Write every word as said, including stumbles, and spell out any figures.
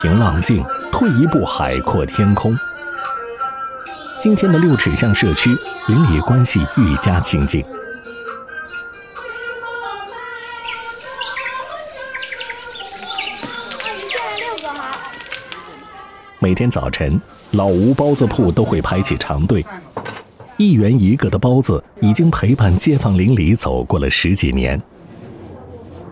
平浪静，退一步海阔天空。今天的六尺巷社区邻里关系愈加亲近。每天早晨，老吴包子铺都会排起长队，一元一个的包子已经陪伴街坊邻里走过了十几年。